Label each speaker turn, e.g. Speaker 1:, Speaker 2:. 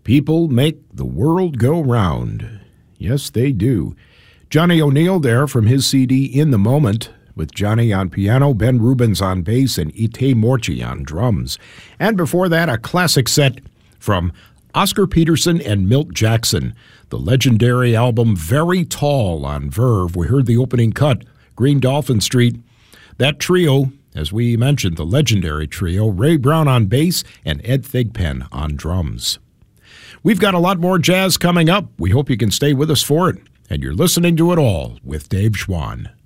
Speaker 1: People make the world go round. Yes, they do. Johnny O'Neill there from his CD In the Moment, with Johnny on piano, Ben Rubens on bass, and Ite Morci on drums. And before that, a classic set from Oscar Peterson and Milt Jackson, the legendary album Very Tall on Verve. We heard the opening cut, Green Dolphin Street. That trio, as we mentioned, the legendary trio, Ray Brown on bass and Ed Thigpen on drums. We've got a lot more jazz coming up. We hope you can stay with us for it. And you're listening to It All with Dave Schwann.